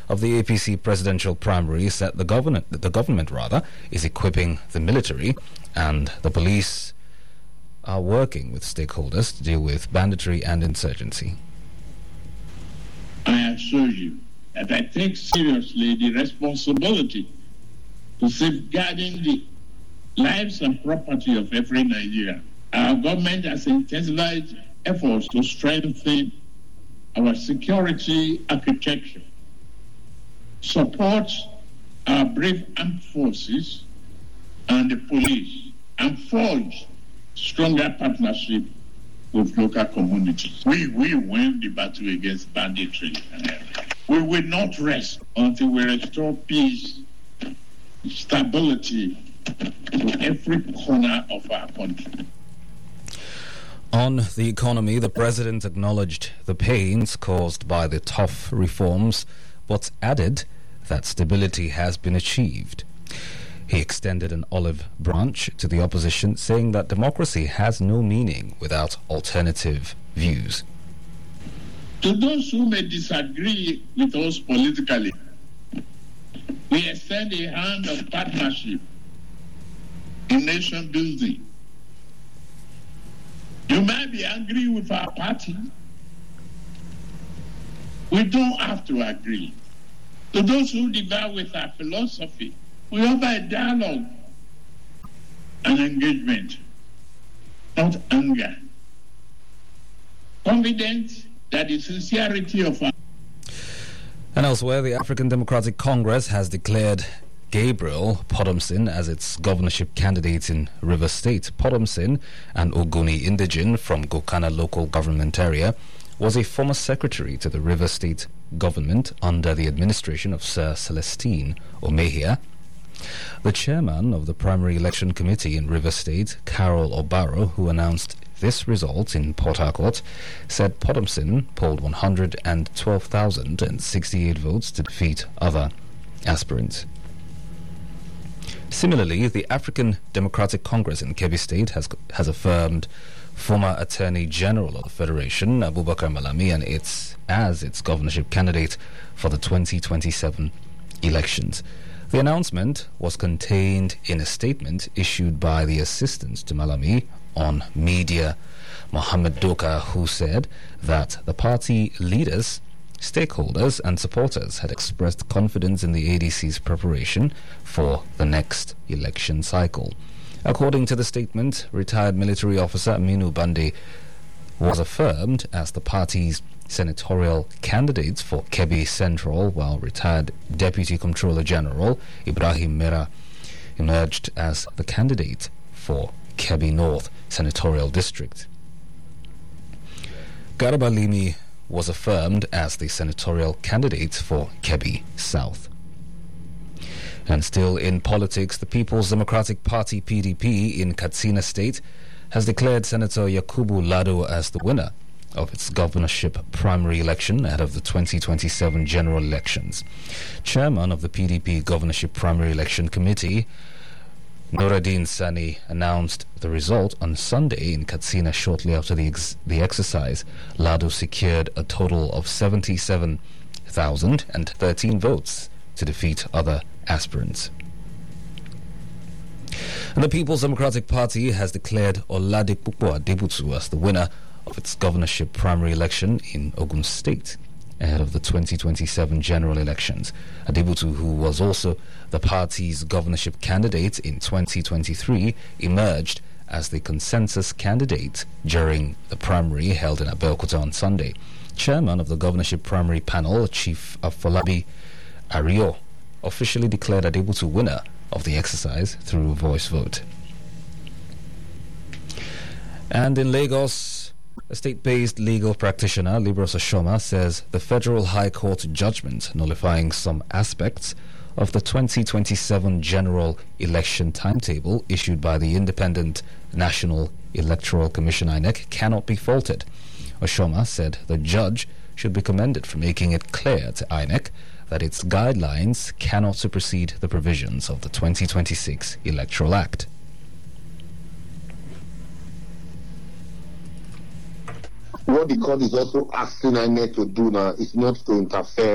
of the APC presidential primary said the government is equipping the military and the police are working with stakeholders to deal with banditry and insurgency. I assure you that I take seriously the responsibility to safeguarding the lives and property of every Nigerian. Our government has intensified efforts to strengthen our security architecture, support our brave armed forces and the police, and forge stronger partnership with local communities. We will win the battle against banditry. We will not rest until we restore peace, stability to every corner of our country. On the economy, the president acknowledged the pains caused by the tough reforms, but added that stability has been achieved. He extended an olive branch to the opposition, saying that democracy has no meaning without alternative views. To those who may disagree with us politically, we extend a hand of partnership in nation building. You might be angry with our party. We don't have to agree. To those who differ with our philosophy, we offer a dialogue and engagement, not anger. Confident that the sincerity of our... And elsewhere, the African Democratic Congress has declared Gabriel Podomsin as its governorship candidate in Rivers State. Podomsin, an Ogoni indigen from Gokana local government area, was a former secretary to the Rivers State government under the administration of Sir Celestine Omehia. The chairman of the primary election committee in Rivers State, Carol Obaro, who announced this result in Port Harcourt, said Podomsin polled 112,068 votes to defeat other aspirants. Similarly, the African Democratic Congress in Kebbi State has affirmed former Attorney General of the Federation, Abubakar Malami, as its governorship candidate for the 2027 elections. The announcement was contained in a statement issued by the assistant to Malami on media, Mohammed Doka, who said that the party leaders, stakeholders and supporters had expressed confidence in the ADC's preparation for the next election cycle. According to the statement, retired military officer Aminu Bande was affirmed as the party's senatorial candidate for Kebbi Central, while retired Deputy Comptroller General Ibrahim Mera emerged as the candidate for Kebbi North Senatorial District. Garba Limi was affirmed as the senatorial candidate for Kebbi South. And still in politics, the People's Democratic Party PDP in Katsina State has declared Senator Yakubu Lado as the winner of its governorship primary election ahead of the 2027 general elections. Chairman of the PDP Governorship Primary Election Committee, Nuruddin Sani, announced the result on Sunday in Katsina shortly after the exercise. Lado secured a total of 77,013 votes to defeat other aspirants. And the People's Democratic Party has declared Oladipupo Adebutu as the winner of its governorship primary election in Ogun State ahead of the 2027 general elections. Adebutu, who was also the party's governorship candidate in 2023, emerged as the consensus candidate during the primary held in Abeokuta on Sunday. Chairman of the governorship primary panel, Chief Afolabi Ario, officially declared Adebutu winner of the exercise through voice vote. And in Lagos, a state-based legal practitioner, Libros Oshoma, says the Federal High Court judgment nullifying some aspects of the 2027 general election timetable issued by the Independent National Electoral Commission INEC cannot be faulted. Oshoma said the judge should be commended for making it clear to INEC that its guidelines cannot supersede the provisions of the 2026 Electoral Act. What the court is also asking INEC to do now is not to interfere